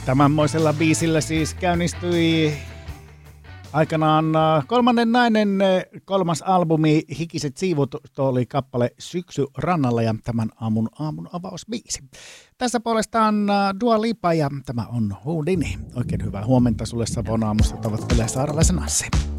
Tämänmoisella biisillä siis käynnistyi aikanaan kolmannen nainen kolmas albumi Hikiset siivut, tuo oli kappale Syksy rannalla ja tämän aamun avausbiisi. Tässä puolestaan Dua Lipa ja tämä on Houdini. Oikein hyvää huomenta sulle Savon aamusta, tavoittelee Saaralaisen Anssi.